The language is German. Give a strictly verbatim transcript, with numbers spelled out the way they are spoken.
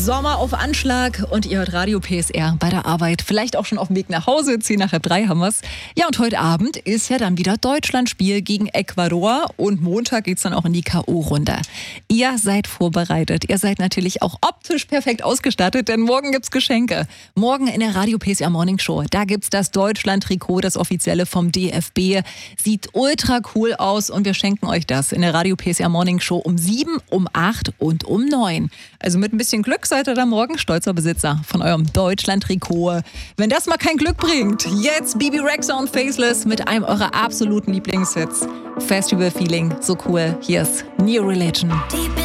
Sommer auf Anschlag und ihr hört Radio P S R bei der Arbeit. Vielleicht auch schon auf dem Weg nach Hause. Zehn nach halb drei haben wir's. Ja, und heute Abend ist ja dann wieder Deutschlandspiel gegen Ecuador. Und Montag geht's dann auch in die K O-Runde. Ihr seid vorbereitet. Ihr seid natürlich auch optisch perfekt ausgestattet, denn morgen gibt's Geschenke. Morgen in der Radio P S R Morning Show. Da gibt's das Deutschland-Trikot, das offizielle vom D F B. Sieht ultra cool aus und wir schenken euch das in der Radio P S R Morning Show um sieben, um acht und um neun. Also mit ein bisschen Glück seid ihr da morgen stolzer Besitzer von eurem Deutschland-Trikot. Wenn das mal kein Glück bringt, jetzt Bibi Rexha und Faceless mit einem eurer absoluten Lieblingshits. Festival Feeling, so cool. Hier ist New Religion.